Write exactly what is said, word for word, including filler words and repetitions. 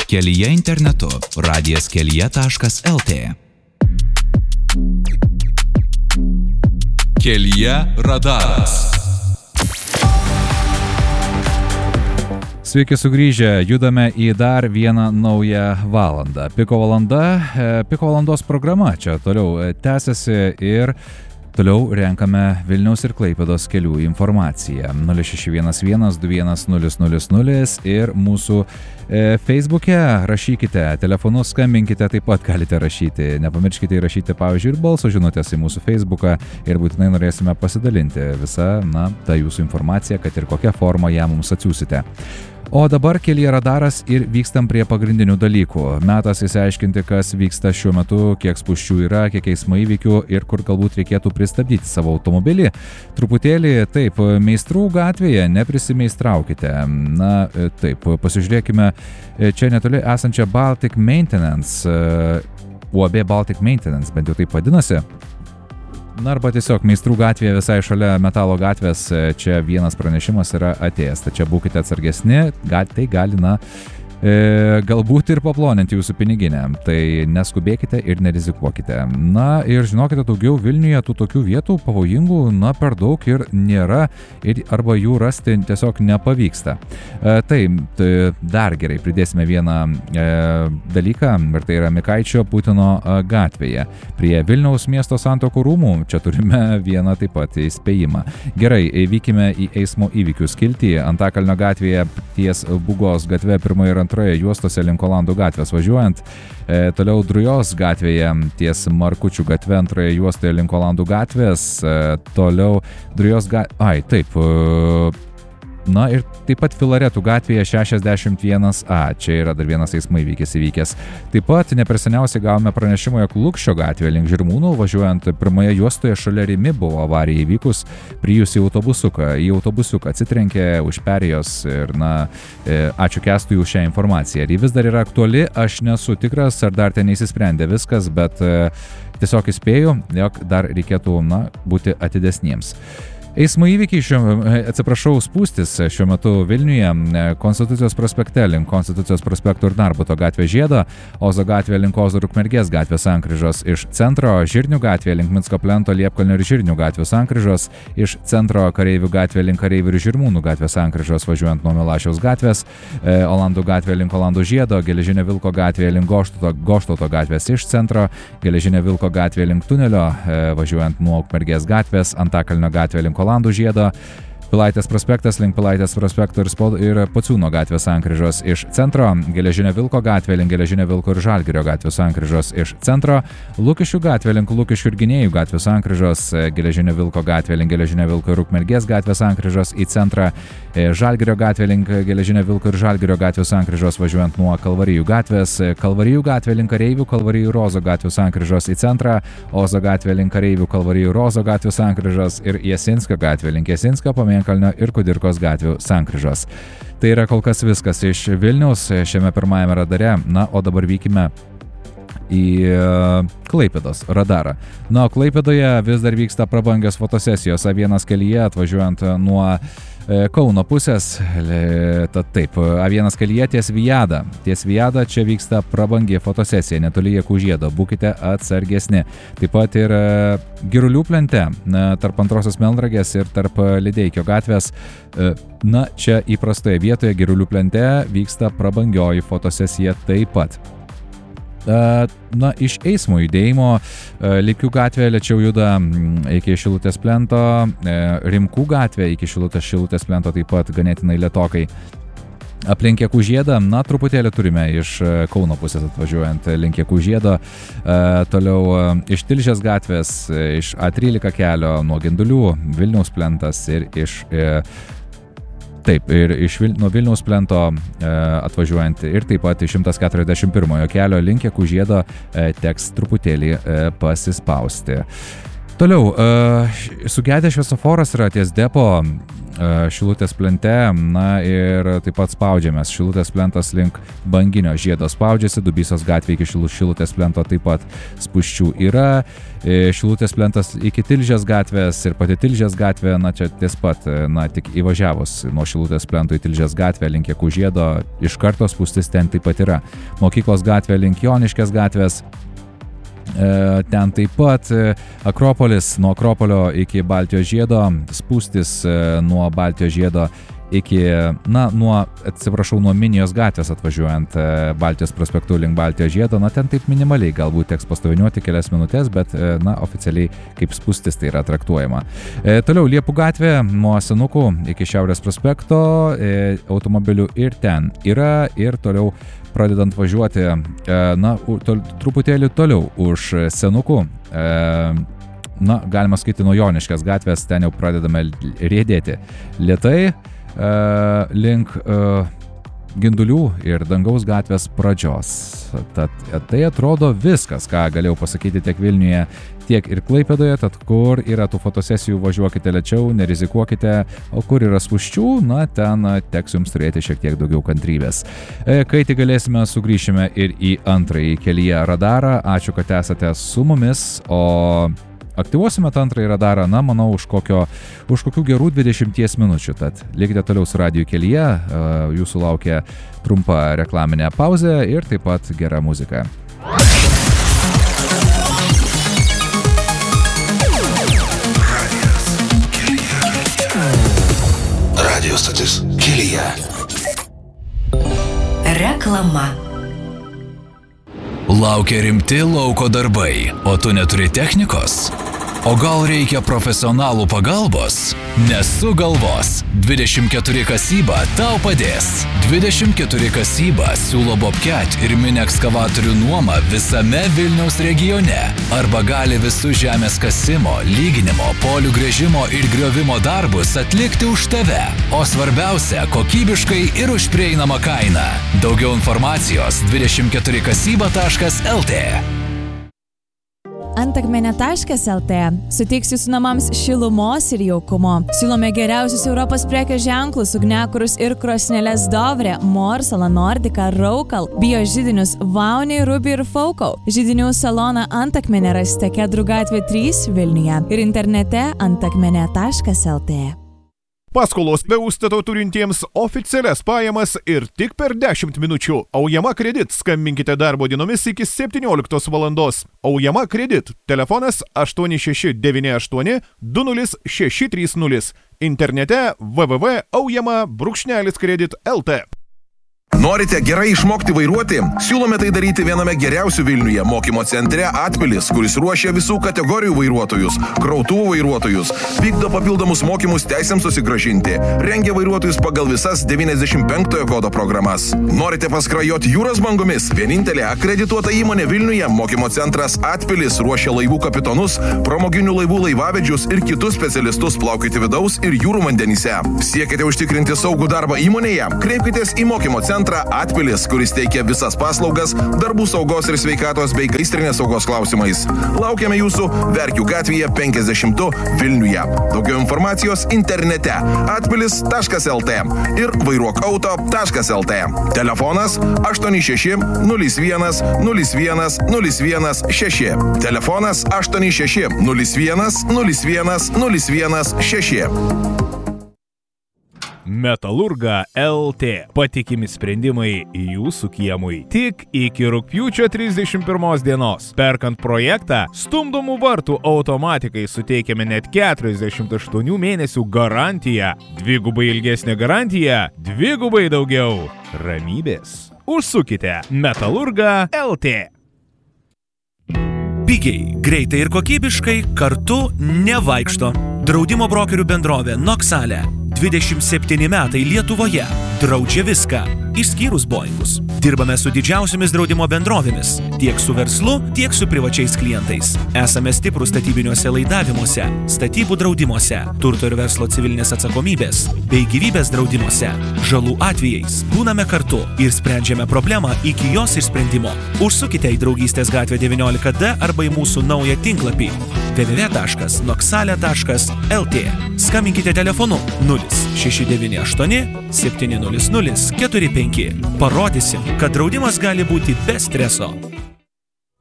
Kelyje internetu radijas kelyje taškas el tė. Kelyje radaras. Sveiki sugrįžę, judame į dar vieną naują valandą. Piko valanda, Piko valandos programa čia toliau tęsiasi ir toliau renkame Vilniaus ir Klaipėdos kelių informaciją. nulis šeši vienas vienas du vienas nulis nulis nulis ir mūsų e, Facebook'e rašykite, telefonu skambinkite, taip pat galite rašyti. Nepamirškite įrašyti, pavyzdžiui, ir balso žinutės į mūsų Facebook'ą ir būtinai norėsime pasidalinti visą, na, tą jūsų informaciją, kad ir kokią formą ją mums atsiųsite. O dabar kelyje radaras ir vykstam prie pagrindinių dalykų. Metas įsiaiškinti, kas vyksta šiuo metu, kiek spūsčių yra, kiek eismo įvykių ir kur galbūt reikėtų pristabdyti savo automobilį. Truputėlį, taip, Meistrų gatvėje neprisimeistraukite. Na, taip, pasižiūrėkime čia netoli esančią Baltic Maintenance, U A B Baltic Maintenance, bent jau taip vadinasi. Na arba tiesiog Meistrų gatvėje visai šalia Metalo gatvės čia vienas pranešimas yra atėjęs. Tačiau būkite atsargesni, gal, tai gali, na, e, galbūt ir paploninti jūsų piniginę. Tai neskubėkite ir nerizikuokite. Na ir žinokite, daugiau Vilniuje tų tokių vietų pavojingų, na, per daug ir nėra ir arba jų rasti tiesiog nepavyksta. E, tai, tai dar gerai pridėsime vieną e, dalyką ir tai yra Mikaičio Putino gatvėje. Prie Vilniaus miesto Santuokų rūmų čia turime vieną taip pat įspėjimą. Gerai, vykime į eismo įvykių skiltį. Antakalnio gatvėje ties Būgos gatve pirmoje ir antroje juostose link Olandų gatvės važiuojant. E, toliau Drujos gatvėje ties Markučių gatve antroje juostoje link Olandų gatvės. E, toliau Drujos gatvėje. Ai, taip. E, Na ir taip pat Filaretų gatvėje šešiasdešimt vienas A. Čia yra dar vienas eismo įvykis įvykęs. Taip pat neperseniausiai gavome pranešimą, jog Lukščio gatvėje link Žirmūnų važiuojant pirmoje juostoje šalia Rimi buvo avarija įvykus, prijus į autobusuką. Į autobusiuką atsitrenkė už perėjos ir, na, e, ačiū Kęstui už šią informaciją. Ir ji vis dar yra aktuali, aš nesu tikras, ar dar ten neįsisprendė viskas, bet e, tiesiog įspėju, jog dar reikėtų, na, būti atidesniems. Eismo įvykiai, šiuo, atsiprašau, spūstis šiuo metu Vilniuje, Konstitucijos prospekte link Konstitucijos prospekto ir Narbuto gatvė Žiedo, Ozo gatvė link Ozo ir Ukmergės gatvės sankryžos iš centro, Žirnių gatvė link Minsko plento, Liepkalnio ir Žirnių gatvė sankryžos, iš centro Kareivių gatvė link Kareivių ir Žirmūnų gatvė sankryžos važiuojant nuo Milašiaus gatvės, Olandų gatvė link Olandų Žiedo, Geležinio Vilko gatvė link Goštauto, Goštauto gatvės iš centro, Geležinio Vilko gatvė link tunelio važiuojant nuo Ukmergės gatvės, Antakalnio gatvė link Olandų Žiedo, Pilaitės prospektas link Pilaitės prospekto ir, Spod, ir Pociūno gatvės sankryžos iš centro, Geležinio Vilko gatvė link Geležinio Vilko ir Žalgirio gatvės sankryžos iš centro, Lukiškių gatvė link Lukiškių ir Gynėjų gatvės sankryžos, Geležinio Vilko gatvė link Geležinio Vilko ir Ukmergės gatvės sankryžos į centrą, Žalgirio gatvė link Geležinio Vilko ir Žalgirio gatvės sankryžos važiuojant nuo Kalvarijų gatvės, Kalvarijų gatvė link Kareivių, Kalvarijų ir Ozo gatvės sankryžos į centrą, Ozo gatvė link Kareivių, Kalvarijų ir Ozo gatvės sankryžos ir Jasinskio gatvė link Jasinskio, Pamėnkalnio ir Kudirkos gatvių sankryžos. Tai yra kol kas viskas iš Vilniaus šiame pirmajame radare. Na, o dabar vykime į Klaipėdos radarą. Na, Klaipėdoje vis dar vyksta prabangios fotosesijos A vienas kelyje atvažiuojant nuo Kauno pusės, tad taip, A vienas kelyje ties Vijada. Ties Vijada čia vyksta prabangi fotosesija, netoli Jakų Žiedo, būkite atsargesni. Taip pat ir Girulių plente, tarp Antrosios Melnragės ir tarp Lideikio gatvės. Na, čia įprastoje vietoje Girulių plente vyksta prabangioji fotosesija taip pat. Na, iš eismo judėjimo Likių gatvė lėčiau juda iki Šilutės plento, Rimkų gatvė iki Šilutės Šilutės plento taip pat ganėtinai lėtokai. Aplink Jakų Žiedą, na, truputėlį turime iš Kauno pusės atvažiuojant link Jakų Žiedo, toliau iš Tilžės gatvės, iš A trylika kelio nuo Gindulių, Vilniaus plentas ir iš Taip, ir iš Vil... nuo Vilniaus plento e, atvažiuojant ir taip pat iš šimtas keturiasdešimt pirmojo kelio link Jakų Žiedo e, teks truputėlį e, pasispausti. Toliau, e, sugedęs šviesoforas yra ties depo Šilutės plente, na ir taip pat spaudžiamės. Šilutės plentas link Banginio žiedo spaudžiasi, Dubysos gatvė iki Šilutės plento taip pat spūsčių yra. Šilutės plentas iki Tilžės gatvės ir pati Tilžės gatvė, na čia ties pat, na tik įvažiavus nuo Šilutės plento į Tilžės gatvę link Jakų žiedo, iš karto spūstis ten taip pat yra. Mokyklos gatvė link Joniškės gatvės. Ten taip pat Akropolis, nuo Akropolio iki Baltijos žiedo, spūstis nuo Baltijos žiedo iki, na, nuo, atsiprašau, nuo Minijos gatvės atvažiuojant Baltijos prospektu link Baltijos žiedo, na, ten taip minimaliai, galbūt teks pastoviniuoti kelias minutės, bet, na, oficialiai kaip spūstis tai yra traktuojama. E, toliau Liepų gatvė, nuo Senukų iki Šiaurės prospekto, e, automobilių ir ten yra, ir toliau pradedant važiuoti, na, tol, truputėlį toliau už Senukų, na, galima skaityti nuo Joniškės gatvės, ten jau pradedame riedėti lėtai link Gindulių ir Dangaus gatvės pradžios. Tad tai atrodo viskas, ką galėjau pasakyti tiek Vilniuje, tiek ir Klaipėdoje, tad kur yra tų fotosesijų, važiuokite lėčiau, nerizikuokite, o kur yra spūsčių, na, ten teks jums turėti šiek tiek daugiau kantrybės. Kai tik galėsime, sugrįšime ir į antrąjį kelyje radarą. Ačiū, kad esate su mumis, o aktyvuosime tą antrąjį radarą, na, manau, už, kokio, už kokių gerų dvidešimties minučių. Tad likite toliau su Radiju kelyje, jūsų laukia trumpa reklaminė pauzė ir taip pat gera muzika. Radio stotis kelyje. Reklama. Laukia rimti lauko darbai, o tu neturi technikos? O gal reikia profesionalų pagalbos? Nesugalvos. dvidešimt keturi kasyba tau padės. dvidešimt keturi kasyba siūlo Bobcat ir mini ekskavatorių nuomą visame Vilniaus regione. Arba gali visus žemės kasimo, lyginimo, polių gręžimo ir griovimo darbus atlikti už tave. O svarbiausia, kokybiškai ir už prieinamą kainą. Daugiau informacijos dvidešimt keturi kasyba taškas el tė. Antakmenė taškas el tė suteiks jūsų namams šilumos ir jaukumo. Siūlome geriausius Europos prekės ženklus, ugniakurus ir krosneles Dovre, Morsala, Nordica, Raukal, bio židinius Vauniai, Ruby ir Faukau. Židinių saloną Antakmenė rasite Kedrų gatvė trys Vilniuje ir internete antakmenė taškas el tė. Paskolos be užstato turintiems oficialias pajamas ir tik per dešimt minučių. Aujama Kredit. Skambinkite darbo dienomis iki septynioliktos valandos. Aujama Kredit. Telefonas aštuoni šeši devyni aštuoni du nulis šeši trys nulis. Internete w w w taškas aujama brūkšnelis kredit taškas el tė. Norite gerai išmokti vairuoti? Siūlome tai daryti viename geriausių Vilniuje mokymo centre Atpilis, kuris ruošia visų kategorijų vairuotojus, krautuvų vairuotojus, vykdo papildomus mokymus teisėms susigrąžinti, rengia vairuotojus pagal visas devyniasdešimt penktojo kodo programas. Norite paskrajoti jūros bangomis? Vienintelė akredituota įmonė Vilniuje mokymo centras Atpilis ruošia laivų kapitonus, pramoginių laivų laivavedžius ir kitus specialistus plaukyti vidaus ir jūrų vandenyse. Siekite užtikrinti saugų darbą įmonėje? Kreipkitės į mokymo centrą Atpilis, kuris teikia visas paslaugas darbų saugos ir sveikatos bei gaisrinės saugos klausimais. Laukiame jūsų Verkių gatvėje penkiasdešimt du Vilniuje. Daugiau informacijos internete atpilis taškas el tė ir vairuokauto taškas el tė. Telefonas aštuoni šeši nulis vienas nulis vienas nulis vienas šeši. Telefonas aštuoni šeši nulis vienas nulis vienas nulis vienas šeši. Metalurga el tė. Patikimi sprendimai jūsų kiemui. Tik iki rugpjūčio trisdešimt pirmos dienos. Perkant projektą, stumdomų vartų automatikai suteikiame net keturiasdešimt aštuonių mėnesių garantiją. Dvigubai ilgesnė garantija, dvigubai daugiau ramybės. Užsukite Metalurga el tė. Pigiai, greitai ir kokybiškai kartu nevaikšto. Draudimo brokerių bendrovė Noxale. dvidešimt septyni metai Lietuvoje. Draudžia viską, išskyrus Boeingus. Dirbame su didžiausiomis draudimo bendrovėmis, tiek su verslu, tiek su privačiais klientais. Esame stiprūs statybiniuose laidavimuose, statybų draudimuose, turto ir verslo civilinės atsakomybės, bei gyvybės draudimuose. Žalų atvejais būname kartu ir sprendžiame problemą iki jos išsprendimo. Užsukite į Draugystės gatvę devyniolika D arba į mūsų naują tinklapį w w w taškas noksale taškas l t. Skambinkite telefonu nulis šeši devyni aštuoni septyni nulis nulis keturi penki. Parodysim, kad draudimas gali būti be streso.